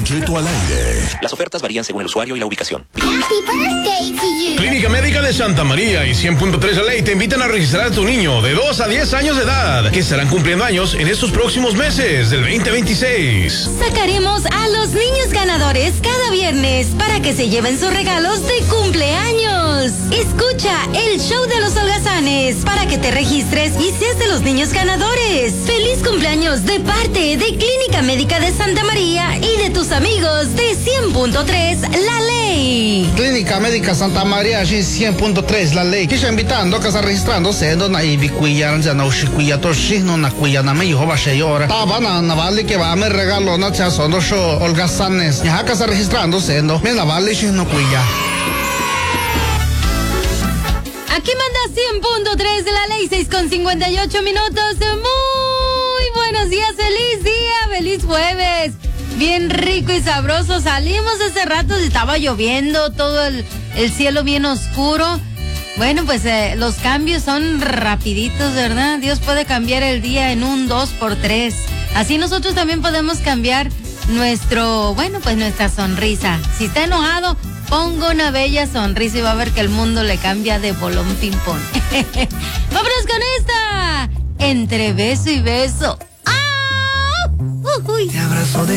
Don Cheto al aire. Las ofertas varían según el usuario y la ubicación. Clínica Médica de Santa María y 100.3 La Ley te invitan a registrar a tu niño de 2 a 10 años de edad, que estarán cumpliendo años en estos próximos meses del 2026. Sacaremos a los niños ganadores cada viernes para que se lleven sus regalos de cumpleaños. Escucha el show de los holgazanes para que te registres y seas de los niños ganadores. ¡Feliz cumpleaños de parte de Clínica Médica de Santa María y de tus amigos de 100.3 La Ley! Clínica Médica Santa Maria și 100.3 La Ley. Kisha invitando que se registrándose no na ibi kuya ya na ushikuya to shino na kuya na me yoba sheyora. Taba na vale que va a me regalo na cha sondo show holgazanes. Ya que se registrándose no me na vale shino kuya. Aquí manda 100.3 de La Ley, 6:58 minutos. Muy buenos días, feliz día, feliz jueves. Bien rico y sabroso. Salimos hace rato, estaba lloviendo, todo el cielo bien oscuro. Bueno, pues los cambios son rapiditos, ¿verdad? Dios puede cambiar el día en un 2x3. Así nosotros también podemos cambiar nuestra sonrisa. Si está enojado, ponga una bella sonrisa y va a ver que el mundo le cambia de bolón ping-pong. Vámonos con esta. Entre beso y beso. ¡Ah! Uy. Te abrazo de